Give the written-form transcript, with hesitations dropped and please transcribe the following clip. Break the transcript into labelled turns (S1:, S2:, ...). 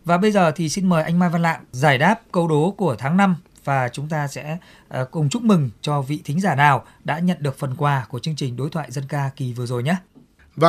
S1: Và bây giờ thì xin mời anh Mai Văn Lạng giải đáp câu đố của tháng 5 và chúng ta sẽ cùng chúc mừng cho vị thính giả nào đã nhận được phần quà của chương trình đối thoại dân ca kỳ vừa rồi nhé.